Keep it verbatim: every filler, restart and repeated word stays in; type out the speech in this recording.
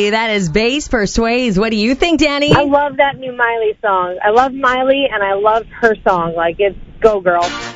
Miley. That is Bass Persuades. What do you think, Danny? I love that new Miley song. I love Miley, and I love her song. Like, it's Go Girl.